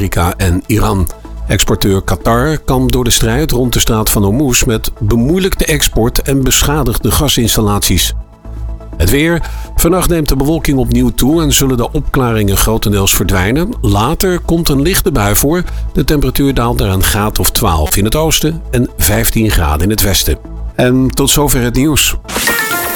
Amerika en Iran. Exporteur Qatar kampt door de strijd rond de straat van Hormuz met bemoeilijkte export en beschadigde gasinstallaties. Het weer. Vannacht neemt de bewolking opnieuw toe en zullen de opklaringen grotendeels verdwijnen. Later komt een lichte bui voor. De temperatuur daalt naar een graad of 12 in het oosten en 15 graden in het westen. En tot zover het nieuws.